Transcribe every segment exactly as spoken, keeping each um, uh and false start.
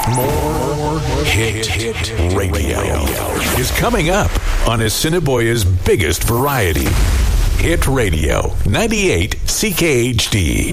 More Hit, hit Radio is coming up on Assiniboia's biggest variety. Hit Radio, ninety-eight C K H D.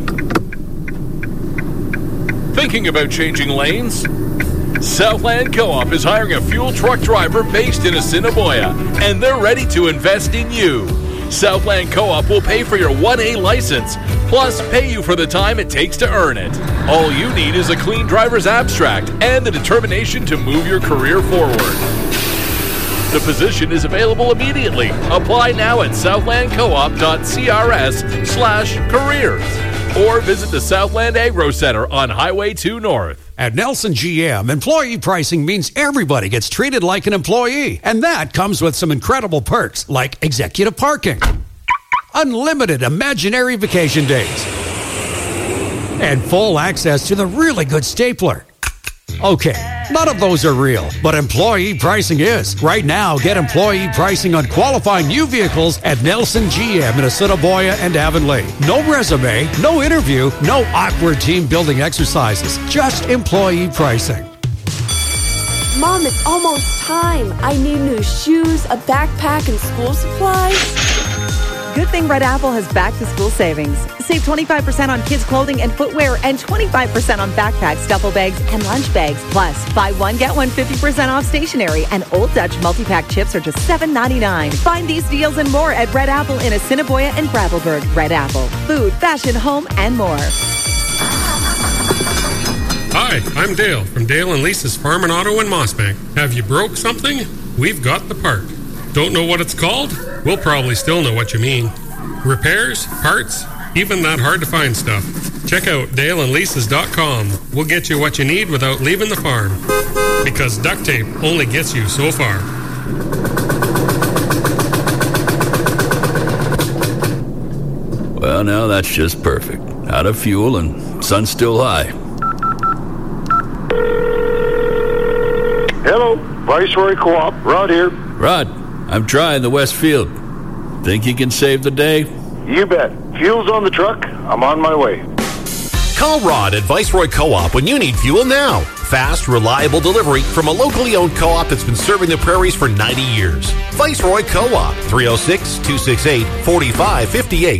Thinking about changing lanes? Southland Co-op is hiring a fuel truck driver based in Assiniboia, and they're ready to invest in you. Southland Co-op will pay for your one A license, plus pay you for the time it takes to earn it. All you need is a clean driver's abstract and the determination to move your career forward. The position is available immediately. Apply now at southlandcoop.crs slash careers or visit the Southland Agro Center on Highway two North. At Nelson G M, employee pricing means everybody gets treated like an employee. And that comes with some incredible perks like executive parking, unlimited imaginary vacation days, and full access to the really good stapler. Okay, none of those are real, but employee pricing is. Right now, get employee pricing on qualifying new vehicles at Nelson G M in Assiniboia and Avonlea. No resume, no interview, no awkward team building exercises. Just employee pricing. Mom, it's almost time. I need new shoes, a backpack, and school supplies. Good thing Red Apple has back-to-school savings. Save twenty-five percent on kids' clothing and footwear and twenty-five percent on backpacks, duffel bags, and lunch bags. Plus, buy one, get one fifty percent off stationery. And Old Dutch multi-pack chips are just seven ninety-nine. Find these deals and more at Red Apple in Assiniboia and Gravelburg. Red Apple. Food, fashion, home, and more. Hi, I'm Dale from Dale and Lisa's Farm and Auto in Mossbank. Have you broke something? We've got the part. Don't know what it's called? We'll probably still know what you mean. Repairs, parts, even that hard-to-find stuff. Check out dale and lisas dot com. We'll get you what you need without leaving the farm. Because duct tape only gets you so far. Well, now that's just perfect. Out of fuel and sun's still high. Hello, Viceroy Co-op. Rod here. Rod, I'm trying the West Field. Think you can save the day? You bet. Fuel's on the truck. I'm on my way. Call Rod at Viceroy Co-op when you need fuel now. Fast, reliable delivery from a locally owned co-op that's been serving the prairies for ninety years. Viceroy Co-op, three oh six, two six eight, four five five eight.